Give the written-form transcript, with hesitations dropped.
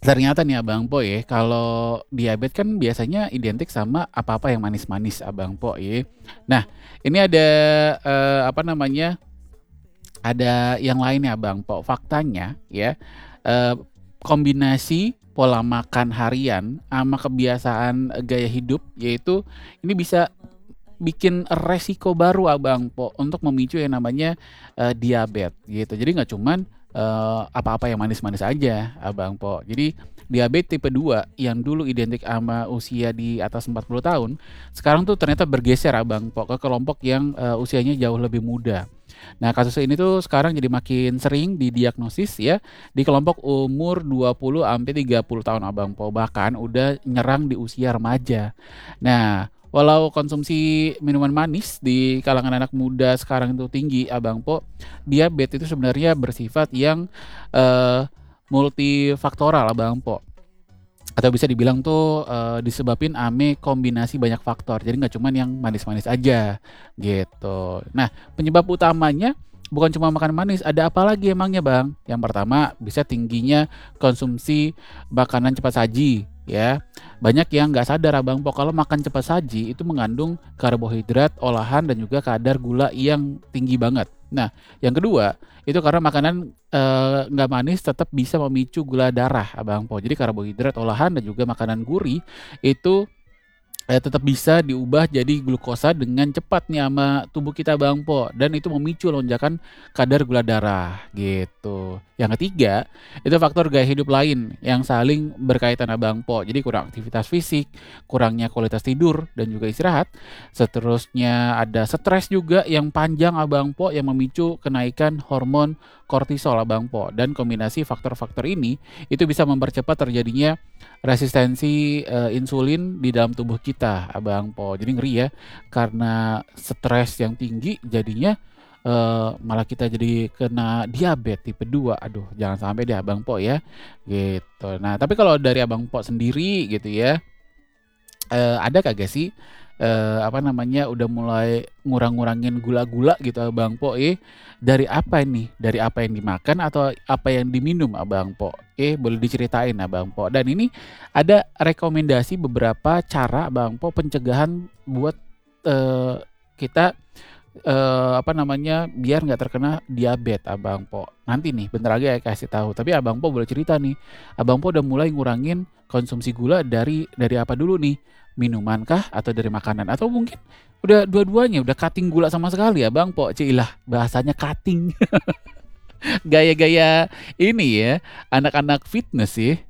Ternyata nih Abang Po ya, kalau diabetes kan biasanya identik sama apa-apa yang manis-manis Abang Po ya. Nah, ini ada, apa namanya, ada yang lainnya Bang Po. Faktanya ya, eee, kombinasi pola makan harian sama kebiasaan gaya hidup, yaitu ini bisa bikin resiko baru Abang Po untuk memicu yang namanya, diabetes gitu. Jadi nggak cuman, apa-apa yang manis-manis aja Abang Po. Jadi diabetes tipe 2 yang dulu identik sama usia di atas 40 tahun, sekarang tuh ternyata bergeser Abang Po ke kelompok yang, usianya jauh lebih muda. Nah, kasus ini tuh sekarang jadi makin sering didiagnosis ya, di kelompok umur 20 sampai 30 tahun Abang Po, bahkan udah nyerang di usia remaja. Nah, walau konsumsi minuman manis di kalangan anak muda sekarang itu tinggi Abang Po, diabetes itu sebenarnya bersifat yang, eee, multifaktoral Abang Po. Atau bisa dibilang tuh, disebabin ame kombinasi banyak faktor, jadi nggak cuman yang manis-manis aja, gitu. Nah, penyebab utamanya bukan cuma makan manis, ada apa lagi emangnya, Bang? Yang pertama, bisa tingginya konsumsi makanan cepat saji, ya. Banyak yang nggak sadar Abang Po, kalau makan cepat saji itu mengandung karbohidrat olahan dan juga kadar gula yang tinggi banget. Nah, yang kedua, itu karena makanan nggak manis tetap bisa memicu gula darah, Abang Po. Jadi karbohidrat olahan dan juga makanan gurih itu, tetap bisa diubah jadi glukosa dengan cepat nih sama tubuh kita, Bang Po, dan itu memicu lonjakan kadar gula darah, gitu. Yang ketiga, itu faktor gaya hidup lain yang saling berkaitan, Abang Po. Jadi kurang aktivitas fisik, kurangnya kualitas tidur dan juga istirahat. Seterusnya ada stres juga yang panjang, Abang Po, yang memicu kenaikan hormon kortisol, Abang Po. Dan kombinasi faktor-faktor ini, itu bisa mempercepat terjadinya resistensi, insulin di dalam tubuh kita, Abang Po. Jadi ngeri ya, karena stres yang tinggi jadinya, malah kita jadi kena diabetes tipe 2. Aduh, jangan sampai deh Abang Po ya, gitu. Nah, tapi kalau dari Abang Po sendiri gitu ya, ada kagak sih, apa namanya, udah mulai ngurang-ngurangin gula-gula gitu Abang Po dari apa ini? Dari apa yang dimakan atau apa yang diminum Abang Po? Boleh diceritain Abang Po. Dan ini ada rekomendasi beberapa cara Abang Po pencegahan buat, kita, apa namanya, biar nggak terkena diabetes Abang Po. Nanti nih bentar lagi saya kasih tahu, tapi Abang Po boleh cerita nih, Abang Po udah mulai ngurangin konsumsi gula dari apa dulu nih? Minuman kah atau dari makanan? Atau mungkin udah dua-duanya, udah cutting gula sama sekali Abang Po? Cilah bahasanya cutting. Gaya-gaya ini ya, anak-anak fitness ya.